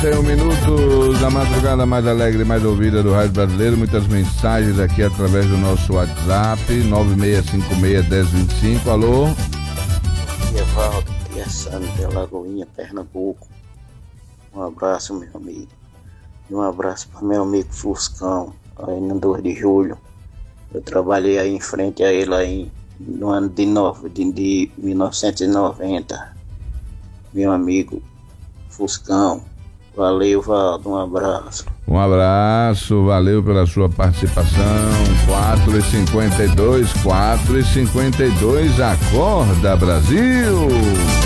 Tem um minuto da madrugada mais alegre e mais ouvida do Rádio Brasileiro. Muitas mensagens aqui através do nosso WhatsApp 96561025. Alô? Evaldo, que é Sano de Lagoinha, Pernambuco. Um abraço, meu amigo. E um abraço para meu amigo Fuscão, aí no 2 de julho. Eu trabalhei aí em frente a ele aí no ano de 1990. Meu amigo Fuscão. Valeu, Valdo, um abraço. Um abraço, valeu pela sua participação. 4h52, acorda Brasil!